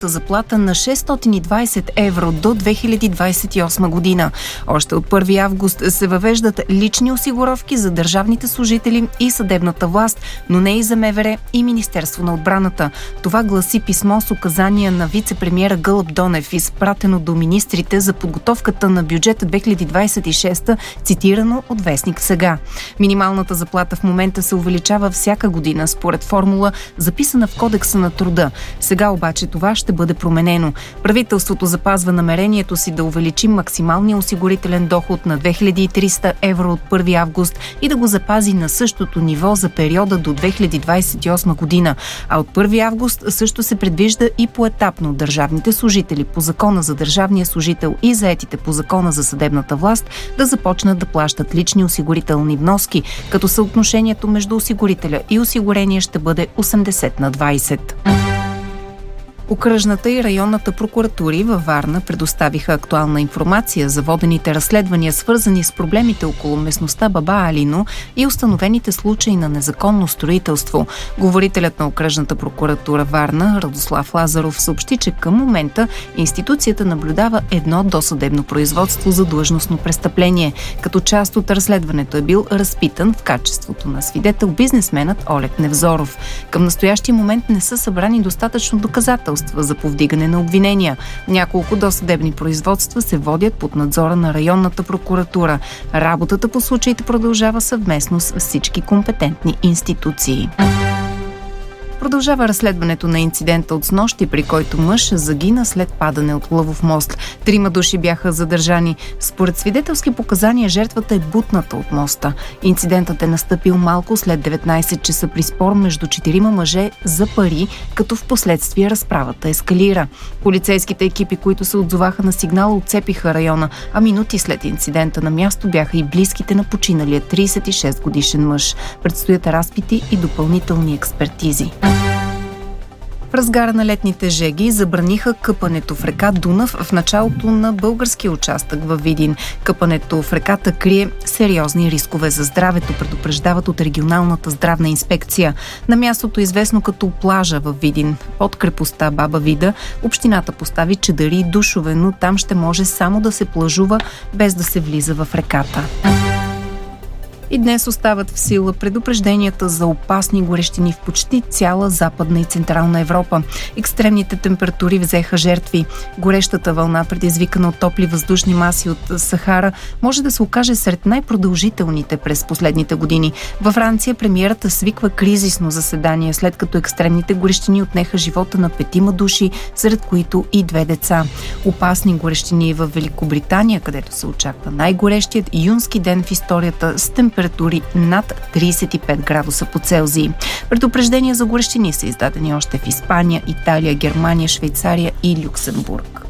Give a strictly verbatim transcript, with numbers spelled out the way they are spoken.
заплата на шестстотин и двадесет евро до две хиляди двадесет и осма година. Още от първи август се въвеждат лични осигуровки за държавните служители и съдебната власт, но не и за МВР и Министерство на отбраната. Това гласи писмо с указания на вице-премиера Гълъб Донев, изпратено до министрите за подготовката на бюджета две хиляди двадесет и шеста, цитирано от вестник Сега. Минималната заплата в момента се увеличава всяка година според формула, записана в Кодекса на труда. Сега обаче това ще бъде променено. Правителството запазва намерението си да увеличи максималния осигурителен доход на две хиляди и триста евро от първи август и да го запази на същото ниво за периода до две хиляди двадесет и осма година. А от първи август също се предвижда и поетапно държавните служители по Закона за държавния служител и заетите по Закона за съдебната власт да започнат да плащат лични осигурителни вноски, като съотношението между осигурителя и осигурения ще бъде осемдесет на двадесет. Окръжната и районната прокуратури във Варна предоставиха актуална информация за водените разследвания, свързани с проблемите около местността Баба Алино и установените случаи на незаконно строителство. Говорителят на Окръжната прокуратура Варна, Радослав Лазаров, съобщи, че към момента институцията наблюдава едно досъдебно производство за длъжностно престъпление. Като част от разследването е бил разпитан в качеството на свидетел бизнесменът Олег Невзоров. Към настоящия момент не са събрани достатъчно доказателства за повдигане на обвинения. Няколко досъдебни производства се водят под надзора на районната прокуратура. Работата по случаите продължава съвместно с всички компетентни институции. Продължава разследването на инцидента от снощи, при който мъж загина след падане от Лъвов мост. Трима души бяха задържани. Според свидетелски показания жертвата е бутната от моста. Инцидентът е настъпил малко след деветнадесет часа при спор между четирима мъже за пари, като в последствие разправата ескалира. Полицейските екипи, които се отзоваха на сигнала, отцепиха района, а минути след инцидента на място бяха и близките на починалия тридесет и шест годишен мъж. Предстоят разпити и допълнителни експертизи. В разгара на летните жеги забраниха къпането в река Дунав в началото на българския участък във Видин. Къпането в реката крие сериозни рискове за здравето, предупреждават от регионалната здравна инспекция. На мястото, известно като плажа във Видин, под крепостта Баба Вида, общината постави чадъри и душове, но там ще може само да се плажува, без да се влиза в реката. И днес остават в сила предупрежденията за опасни горещини в почти цяла Западна и Централна Европа. Екстремните температури взеха жертви. Горещата вълна, предизвикана от топли въздушни маси от Сахара, може да се окаже сред най-продължителните през последните години. Във Франция премиерата свиква кризисно заседание, след като екстремните горещини отнеха живота на петима души, сред които и две деца. Опасни горещини в Великобритания, където се очаква най-горещият юнски ден в историята с температури температури над тридесет и пет градуса по Целзий. Предупреждения за горещини са издадени още в Испания, Италия, Германия, Швейцария и Люксембург.